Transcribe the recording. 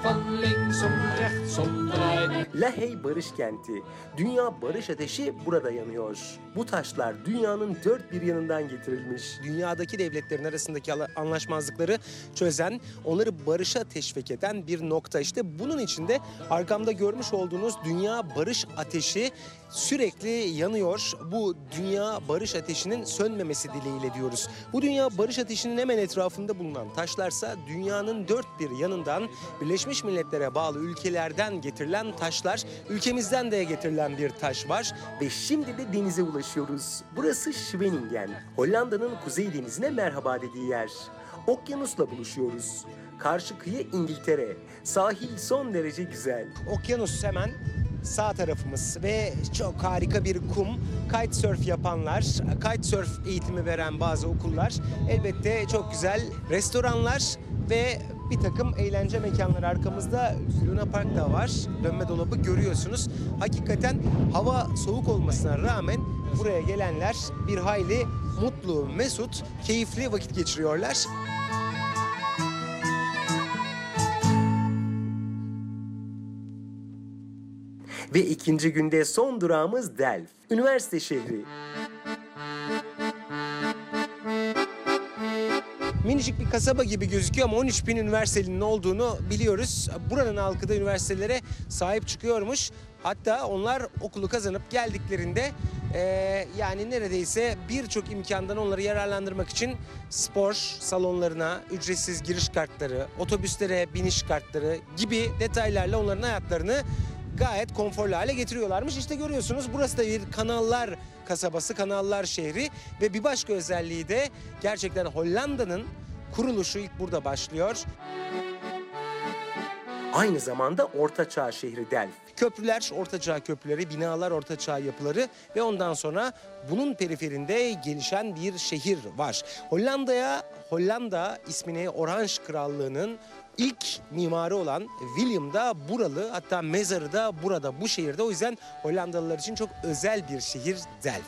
van linksom, rechtsom draaien. Lahey Barış Kenti. Dünya barış ateşi burada yanıyor. Bu taşlar dünyanın dört bir yanından getirilmiş. Dünyadaki devletlerin arasındaki anlaşmazlıkları çözen, onları barışa teşvik eden bir nokta. İşte bunun içinde arkamda görmüş olduğunuz dünya barış ateşi sürekli yanıyor. Bu dünya barış ateşinin sönmemesi dileğiyle diyoruz. Bu dünya barış ateşinin hemen etrafında bulunan taşlarsa dünyanın dört bir yanından Birleşmiş Milletler'e bağlı ülkelerden getirilen taşlar. Ülkemizden de getirilen bir taş var ve şimdi de denize ulaşıyoruz. Burası Scheveningen. Hollanda'nın Kuzey Denizi'ne merhaba dediği yer. Okyanusla buluşuyoruz. Karşı kıyı İngiltere. Sahil son derece güzel. Okyanus hemen sağ tarafımız ve çok harika bir kum. Kitesurf yapanlar, kitesurf eğitimi veren bazı okullar. Elbette çok güzel restoranlar ve bir takım eğlence mekanları. Arkamızda Luna Park da var. Dönme dolabı görüyorsunuz. Hakikaten hava soğuk olmasına rağmen buraya gelenler bir hayli mutlu, mesut, keyifli vakit geçiriyorlar. Ve ikinci günde son durağımız Delft, üniversite şehri. Minicik bir kasaba gibi gözüküyor ama 13.000 üniversitelinin olduğunu biliyoruz. Buranın halkı da üniversitelere sahip çıkıyormuş. Hatta onlar okulu kazanıp geldiklerinde yani neredeyse birçok imkandan onları yararlandırmak için spor salonlarına ücretsiz giriş kartları, otobüslere biniş kartları gibi detaylarla onların hayatlarını gayet konforlu hale getiriyorlarmış. İşte görüyorsunuz burası da bir kanallar kasabası, kanallar şehri ve bir başka özelliği de gerçekten Hollanda'nın kuruluşu ilk burada başlıyor. Aynı zamanda Ortaçağ şehri Delft. Köprüler, Ortaçağ köprüleri, binalar, Ortaçağ yapıları ve ondan sonra bunun periferinde gelişen bir şehir var. Hollanda ismini Oranj Krallığı'nın İlk mimarı olan William da buralı, hatta mezarı da burada, bu şehirde. O yüzden Hollandalılar için çok özel bir şehir Delft.